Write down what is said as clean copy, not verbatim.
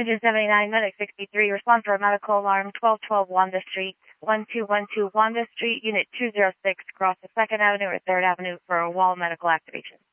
Engine 79, Medic 63, respond for a medical alarm, 1212 Wanda Street, 1212 Wanda Street, Unit 206, cross the 2nd Avenue or 3rd Avenue for a wall medical activation.